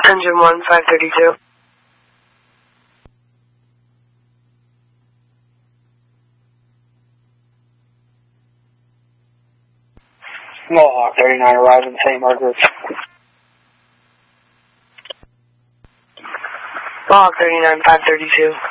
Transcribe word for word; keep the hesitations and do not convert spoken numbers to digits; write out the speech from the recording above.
Engine one, five thirty-two. Mohawk thirty-nine arriving Saint Margaret's. Mohawk thirty-nine, five thirty-two.